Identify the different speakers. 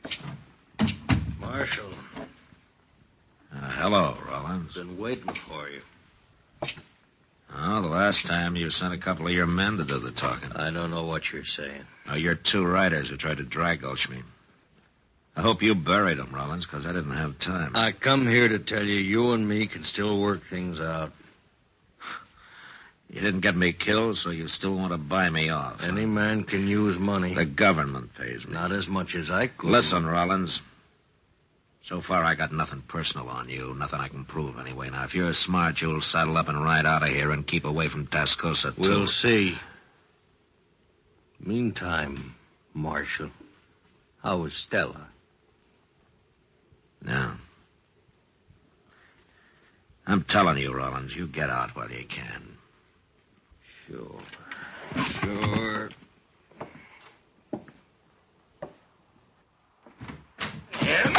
Speaker 1: Marshal.
Speaker 2: Hello, Rollins.
Speaker 1: Been waiting for you.
Speaker 2: Oh, the last time you sent a couple of your men to do the talking.
Speaker 1: I don't know what you're saying.
Speaker 2: Oh, you're two writers who tried to dry gulch me. I hope you buried them, Rollins, because I didn't have time.
Speaker 1: I come here to tell you and me can still work things out.
Speaker 2: You didn't get me killed, so you still want to buy me off.
Speaker 1: Any man can use money.
Speaker 2: The government pays me.
Speaker 1: Not as much as I could.
Speaker 2: Listen, Rollins. So far, I got nothing personal on you. Nothing I can prove, anyway. Now, if you're smart, you'll saddle up and ride out of here and keep away from Tascosa, too.
Speaker 1: We'll see. Meantime, Marshal, how is Stella?
Speaker 2: No. I'm telling you, Rollins, you get out while you can.
Speaker 1: Sure.